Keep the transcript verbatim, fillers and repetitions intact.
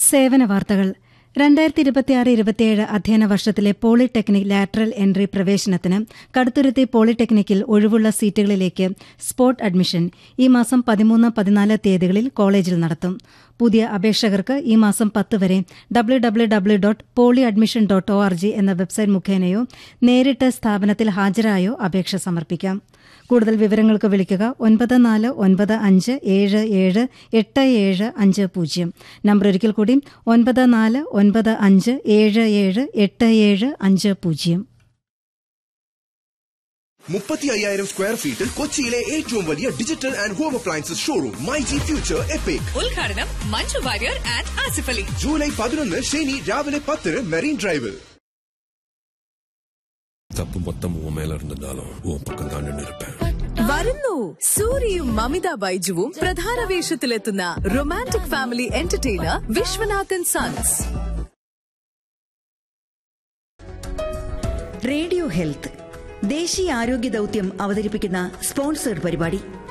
സേവന വാർത്തകൾ. രണ്ടായിരത്തി ഇരുപത്തിയാറ് ഇരുപത്തിയേഴ് അധ്യയന വർഷത്തിലെ പോളിടെക്നിക് ലാറ്ററൽ എൻട്രി പ്രവേശനത്തിന് കടുത്തുരുത്തി പോളിടെക്നിക്കിൽ ഒഴിവുള്ള സീറ്റുകളിലേക്ക് സ്പോട്ട് അഡ്മിഷൻ ഈ മാസം പതിമൂന്ന് പതിനാല് തീയതികളിൽ കോളേജിൽ നടത്തും. പുതിയ അപേക്ഷകർക്ക് ഈ മാസം പത്ത് വരെ W W W dot poly admission dot O R G എന്ന വെബ്സൈറ്റ് മുഖേനയോ നേരിട്ട് സ്ഥാപനത്തിൽ ഹാജരായോ അപേക്ഷ സമർപ്പിക്കാം. കൂടുതൽ വിവരങ്ങൾക്ക് വിളിക്കുക ഒൻപത് നാല് ഒൻപത് അഞ്ച് ഏഴ് ഏഴ് എട്ട് ഏഴ് അഞ്ച് പൂജ്യം. നമ്പർ ഒരിക്കൽ കൂടി ഒൻപത് നാല് ഒൻപത് അഞ്ച് ഏഴ് ഏഴ് എട്ട് ഏഴ് അഞ്ച് പൂജ്യം. മുപ്പത്തി അയ്യായിരം സ്ക്വയർ ഫീറ്റിൽ കൊച്ചിയിലെ ഏറ്റവും വലിയ digital and home appliances showroom myG future EPIC. ഉദ്ഘാടനം മഞ്ജു വാര്യർ ആൻഡ് ആസിഫ് അലി. ജൂലൈ പതിനൊന്ന് ശനി രാവിലെ പത്തിന് മെറീൻ ഡ്രൈവിൽ. தப்பு மொத்தம் உன் மேல இருந்திருந்தாலும் உன் பக்கம் தான் நின்று இருப்பேன். വരുന്നു സൂര്യയും മമിത ബൈജുവും പ്രധാന വേഷത്തിലെത്തുന്ന romantic family entertainer Viswanathan sons. Radio health ദേശീയ ആരോഗ്യ ദൌത്യം അവതരിപ്പിക്കുന്ന സ്പോൺസേഡ് പരിപാടി.